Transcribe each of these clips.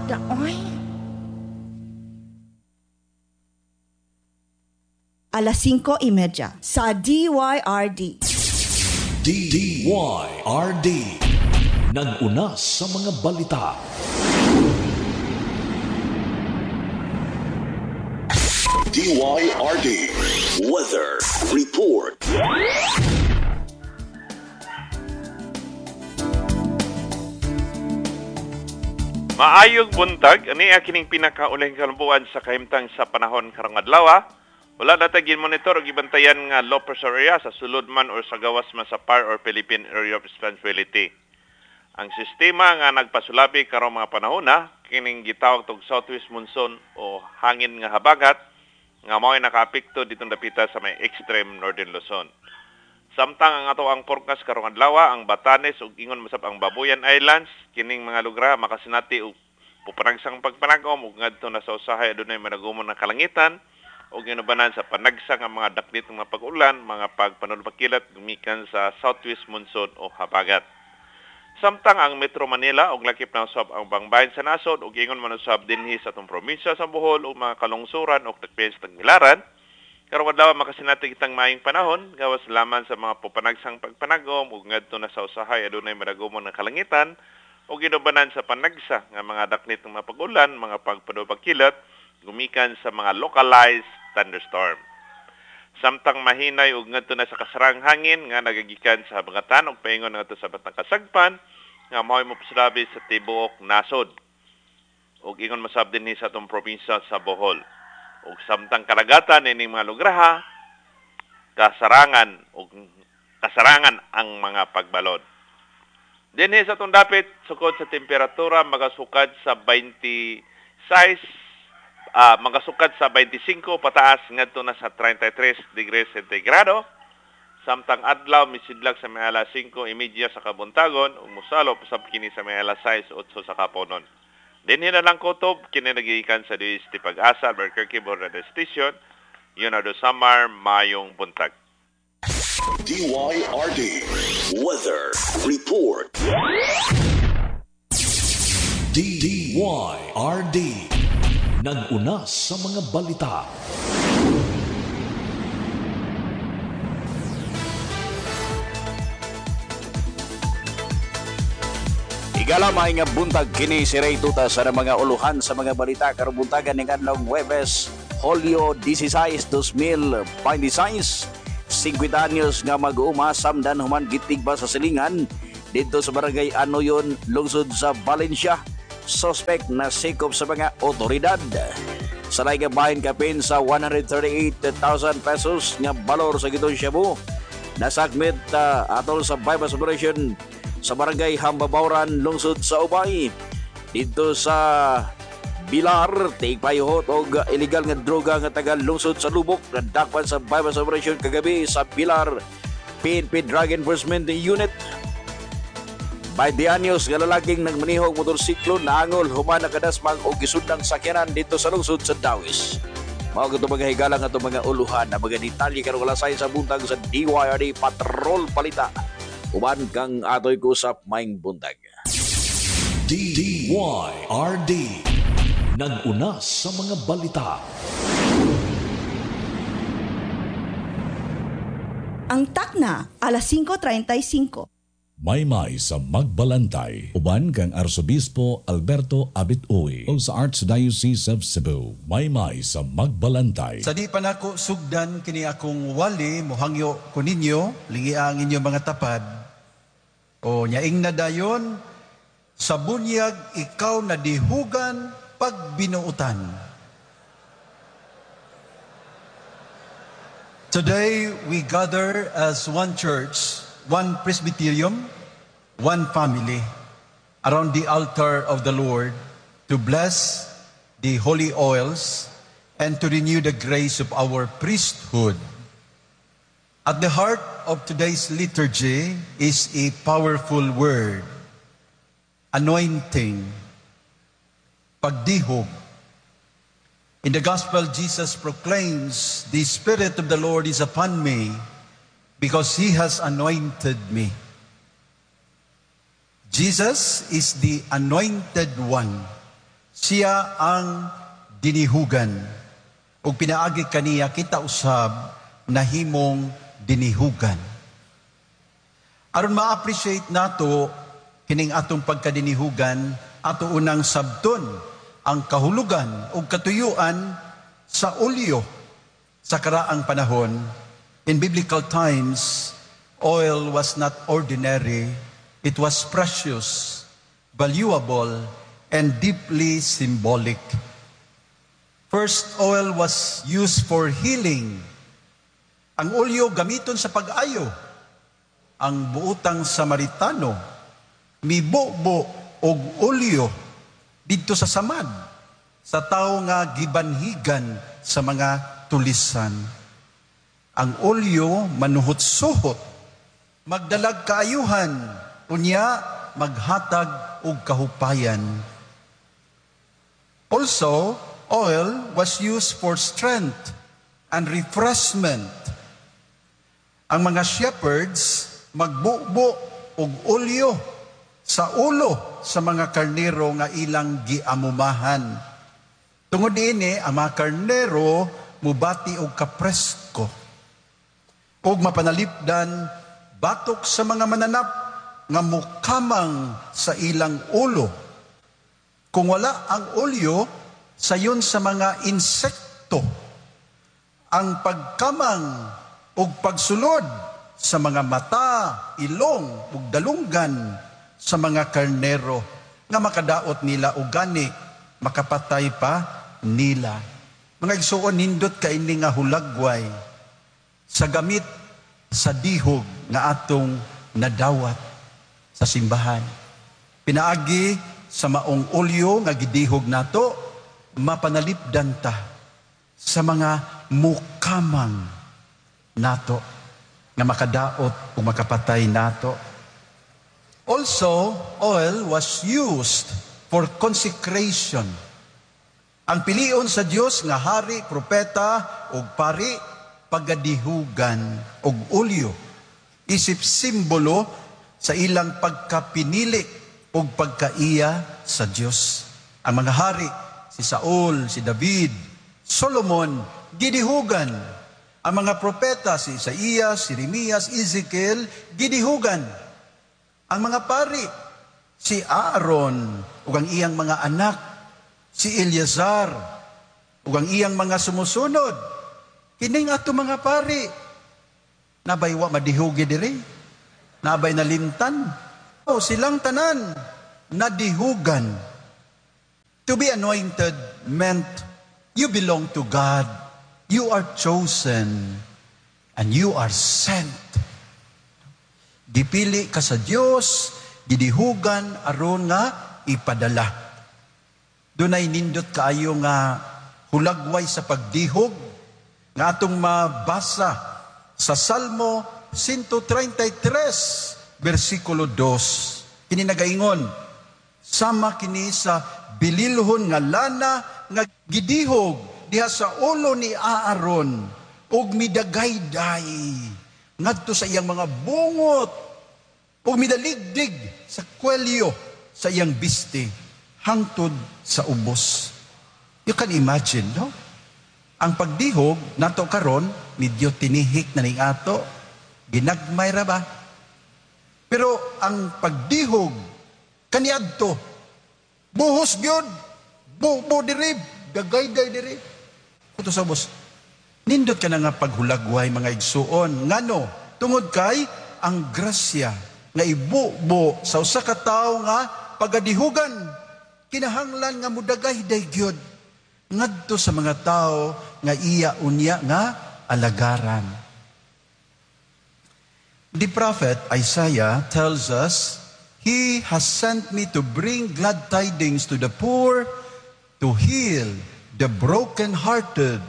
Daoy. 5:30 sa DYRD. DYRD nag-una sa mga balita. DYRD Weather Report. Maayong buntag, ani kining pinakaulahing kalambuan sa kahimtang sa panahon karong adlaw. Wala natagin monitor og ibantayan nga low pressure area sa sulod man or sa gawas man sa PAR or Philippine Area of Responsibility. Ang sistema nga nagpasulabi karong mga panahona kining gitawag tog southwest monsoon o hangin nga habagat nga mao'y nakaapekto ditong dapita sa may extreme northern Luzon. Samtang ang ato ang forecast karong adlaw, ang Batanes ug ingon masab ang Babuyan Islands kining mga lugar makasinati og pupanagsang pagpanagom ug ngadto na sa usahay adunay managumon nga kalangitan ug ginubanan sa panagsang ang mga daklit nga pag-ulan, mga pagpanulpakilat gumikan sa southwest monsoon o habagat. Samtang ang Metro Manila ug lakip na usab ang bangbayan sa nasod ug ingon man usab dinhi sa atong probinsya sa Bohol ug mga kalungsuran ug tagpes tagmilaran, karong adlaw makasinati kitang maayong panahon gawas lamang sa mga pupanagsang pagpanagom ug ngadto na sa usahay adunay managumon nga kalangitan ug ginubanan sa panagsa nga mga daklit nga pag-ulan, mga pagpanulpakilat gumikan sa mga localized thunderstorm. Samtang mahinay ug ngadto na sa kasarang hangin nga nagagikan sa habagatan ug paingon ngadto sa batang kasagpan nga mao'y mopasulabi sa tibuok nasod. Ug ingon masab dinhi sa atong probinsya sa Bohol. Ug samtang karagatan ining mga lugar kasarangan ang mga pagbalod. Dinhi sa atong dapit sukod sa temperatura magasukad sa 26 magasukad sa 25 pataas ngadto na sa 33 degrees centigrado. Samtang adlaw misidlag sa may alas 5:30 sa kabuntagon ug mosalop usab kini sa may alas 6:08 sa kaponon. Dinhi na lang kutob kini nagikan sa DST Pag-asa Albuquerque Radio Station. Yun do Samar Mayong Buntag. DYRD Weather Report. DYRD nag-una sa mga balita. Igalamay nga buntag kini si Ray Tuta sa mga uluhan sa mga balita karong buntagan ning adlaw Huwebes, Hulyo 16, 2026. 50 anyos nga mag-uuma samdan human gitigba sa silingan dito sa barangay Anoyon, lungsod sa Valencia. Suspect na sikop sa mga otoridad. Salay nga bahin kapin sa 138,000 pesos nga balor sa gitong Shabu. Nasakmit atol sa bypass operation sa barangay Hambabauran, lungsod sa Ubay. Dito sa Bilar, tigpayuhot o illegal nga droga nga tagal lungsod sa Lubok. Nadakpan sa bypass operation kagabi sa Bilar PNP Drug Enforcement Unit. 20 anyos nga lalaking nagmanihog motorsiklo naangol human nakadasmang o gisundang sakyanan dito sa lungsod sa Dawis. Mao gito mga higalang ato mga uluhan na mga detalye karong alasay sa buntag sa DYRD Patrol Palita. Uban kang atoy kusap maing buntag. DYRD nag-una sa mga balita. Ang takna, 5:35. Maymay sa Magbalantay, uban kang Arsobispo Alberto Abit-Uy o sa Archdiocese of Cebu. Maymay sa Magbalantay. Sa di pa nako sugdan kini akong wali mohangyo kuninyo lingi ang inyong mga tapad. O nyaing na dayon sa bunyag ikaw na dihugan pagbinuutan. Today we gather as one church, one presbyterium, one family around the altar of the Lord to bless the holy oils and to renew the grace of our priesthood. At the heart of today's liturgy is a powerful word, anointing, pagdihog. In the gospel, Jesus proclaims, "The Spirit of the Lord is upon me, because He has anointed me." Jesus is the anointed one, Siya ang dinihugan. Ug pinaagi kaniya kita usab nahimong dinihugan. Aron ma-appreciate nato kining atong pagkadinihugan, ato unang sabton ang kahulugan o katuyuan sa olyo sa karaang panahon. In biblical times, oil was not ordinary. It was precious, valuable, and deeply symbolic. First, oil was used for healing. Ang olyo gamiton sa pag-ayo. Ang buutang Samaritano, mibubo og olyo didto sa samad sa tao nga gibanhigan sa mga tulisan. Ang olyo manuhot-suhot, magdalag kaayuhan, unya maghatag og kahupayan. Also, oil was used for strength and refreshment. Ang mga shepherds magbubo og olyo sa ulo sa mga karnero nga ilang giamumahan. Tungod ini, ang mga karnero mubati og kapresko og mapanalipdan batok sa mga mananap nga mukamang sa ilang ulo. Kung wala ang olyo, sayon sa mga insekto ang pagkamang o pagsulod sa mga mata, ilong, ug dalunggan sa mga karnero nga makadaot nila og gani makapatay pa nila. Mga igsuon, nindot kaini nga hulagway sa gamit sa dihog nga atong nadawat sa simbahan. Pinaagi sa maong olyo nga gidihog nato, mapanalipdan ta sa mga mukamang nato nga makadaot o makapatay nato. Also, oil was used for consecration. Ang pilion sa Dios nga hari, propeta ug pari pagadihugan og olyo isip simbolo sa ilang pagkapinili ug pagkaiya sa Dios. Ang mga hari, si Saul, si David, Solomon, gidihugan. Ang mga propeta, si Isaias, si Jeremias, Ezekiel, gidihugan. Ang mga pari, si Aaron, ug ang iyang mga anak, si Eleazar, ug ang iyang mga sumusunod. Kining ato mga pari, nabay wa madihugi diri, nabay nalimtan. O silang tanan, nadihugan. To be anointed meant you belong to God, you are chosen, and you are sent. Gipili ka sa Dios, gidihugan aron nga ipadala. Dunay nindot kaayo nga hulagway sa pagdihog nga atong mabasa sa Salmo 133 versikulo 2. Kini nagaingon, sama kini sa bililhon nga lana nga gidihog diha sa ulo ni Aaron ug midagayday ngadto sa iyang mga bungot ug midaligdig sa kwelyo sa iyang biste hangtod sa ubos. You can imagine, no? Ang pagdihog nato karon medyo tinihik na ning ato, ginagmay ra ba? Pero ang pagdihog kaniadto buhos gyud, bubo diri, gagayday diri. Kuto sa ubos. Nindot ka na nga paghulagway mga igsuon. Ngano? Tungod kay ang grasya nga ibubo sa usa ka tawo nga pagadihugan kinahanglan nga mudagay gyud ngadto sa mga tawo nga iya unya nga alagaran. The prophet Isaiah tells us, He has sent me to bring glad tidings to the poor, to heal the brokenhearted.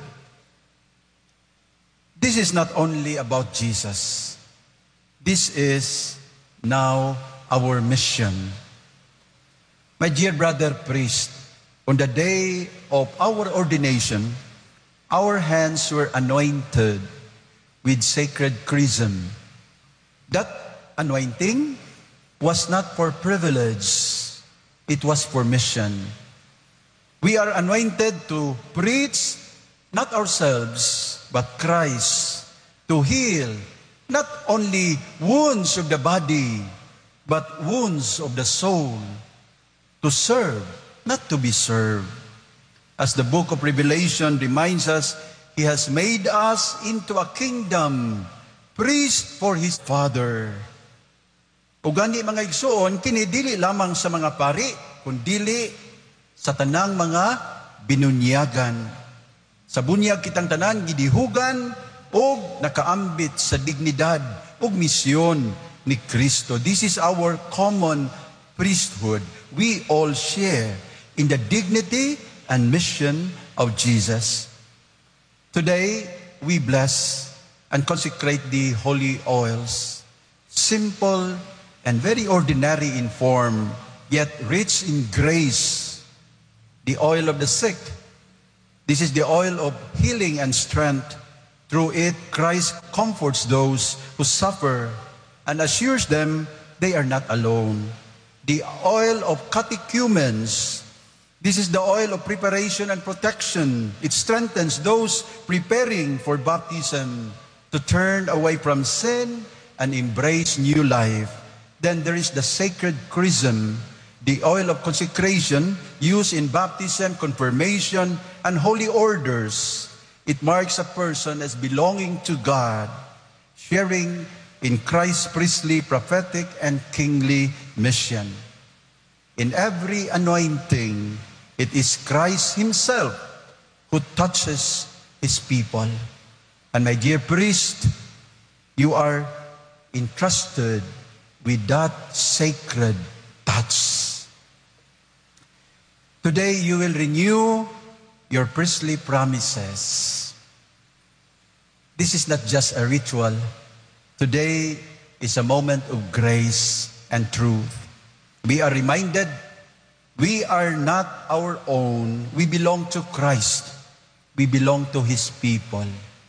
This is not only about Jesus. This is now our mission. My dear brother priest, on the day of our ordination, our hands were anointed with sacred chrism. That anointing was not for privilege, it was for mission. We are anointed to preach not ourselves, but Christ, to heal not only wounds of the body, but wounds of the soul, to serve, not to be served. As the book of Revelation reminds us, He has made us into a kingdom, priest for His Father. O gani mga igsoon, kinidili lamang sa mga pari, kundili sa tanang mga binunyagan. Sa bunyag kitang tanan, gidihugan, o nakaambit sa dignidad o misyon ni Kristo. This is our common priesthood. We all share in the dignity and mission of Jesus. Today, we bless and consecrate the holy oils, simple and very ordinary in form, yet rich in grace. The oil of the sick. This is the oil of healing and strength. Through it, Christ comforts those who suffer and assures them they are not alone. The oil of catechumens. This is the oil of preparation and protection. It strengthens those preparing for baptism to turn away from sin and embrace new life. Then there is the sacred chrism, the oil of consecration used in baptism, confirmation, and holy orders. It marks a person as belonging to God, sharing in Christ's priestly, prophetic, and kingly mission. In every anointing, it is Christ Himself who touches His people. And my dear priest, you are entrusted with that sacred touch. Today, you will renew your priestly promises. This is not just a ritual. Today is a moment of grace and truth. We are reminded we are not our own. We belong to Christ. We belong to His people.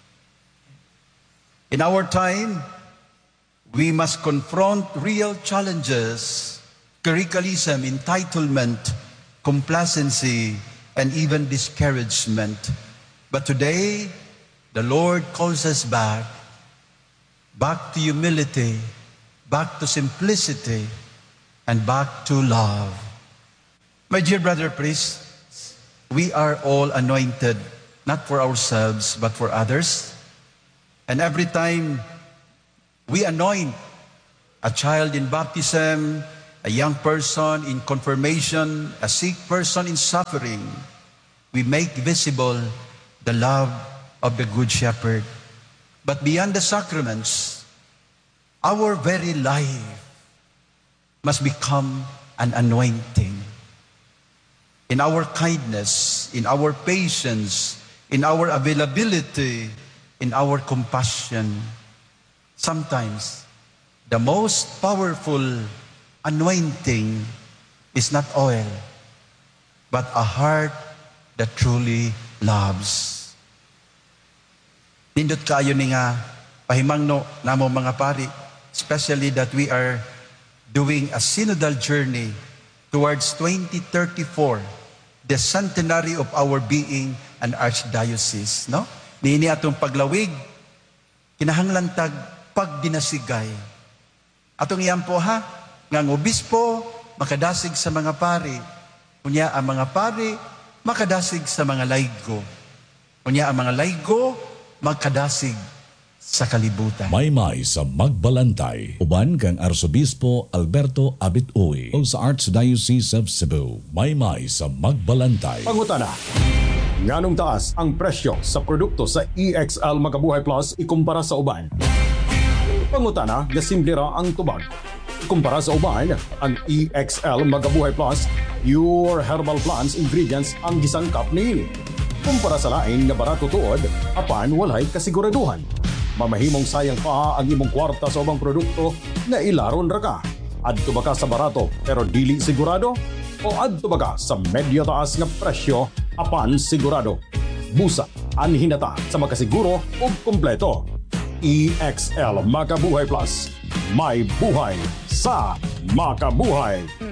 In our time, we must confront real challenges, clericalism, entitlement, complacency, and even discouragement. But today, the Lord calls us back to humility, back to simplicity, and back to love. My dear brother priests, we are all anointed, not for ourselves, but for others. And every time we anoint a child in baptism, a young person in confirmation, a sick person in suffering, we make visible the love of the Good Shepherd. But beyond the sacraments, our very life must become an anointing. In our kindness, in our patience, in our availability, in our compassion. Sometimes, the most powerful anointing is not oil, but a heart that truly loves. Nindot kayo ni nga pahimangno namo mga pari, especially that we are doing a synodal journey towards 2034, the centenary of our being an archdiocese, no? Niini atong paglawig, kinahanglan-tag pagdinasigay. Atong iyan po ha, nga ang obispo makadasig sa mga pari, kunya ang mga pari makadasig sa mga laigo, kunya ang mga laigo magkadasig sa kalibutan. Maymay sa Magbalantay, uban kang Arsobispo Alberto Abit-Uy o sa Archdiocese of Cebu. Maymay sa Magbalantay. Pangutana, nganong taas ang presyo sa produkto sa EXL Makabuhay Plus ikumpara sa uban? Pangutana, gasimple ra ang tubag. Kumpara sa uban, ang EXL Makabuhay Plus, pure herbal plants ingredients ang gisangkap niini. Kumpara sa lain nga barato tuod, apan walay kasiguraduhan. Mamahimong sayang pa ang imong kwarta sa ubang produkto na ilaron ra ka. Adto ba ka sa barato pero dili sigurado? O adto ba ka sa medyo taas nga presyo apan sigurado? Busa, anhinata sa makasiguro o kompleto. EXL Makabuhay Plus. May buhay sa makabuhay.